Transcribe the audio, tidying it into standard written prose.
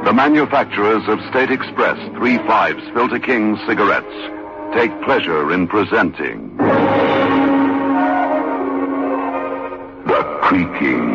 The manufacturers of State Express 3/5 Filter King cigarettes take pleasure in presenting the creaking